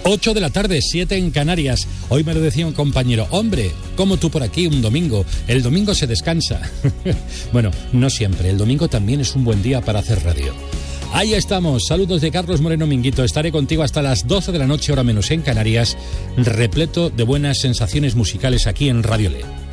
8 de la tarde, 7 en Canarias. Hoy me lo decía un compañero: hombre, como tú por aquí un domingo, el domingo se descansa. Bueno, no siempre, el domingo también es un buen día para hacer radio. Ahí estamos, saludos de Carlos Moreno Minguito. Estaré contigo hasta las 12 de la noche, hora menos en Canarias, repleto de buenas sensaciones musicales aquí en Radio Le.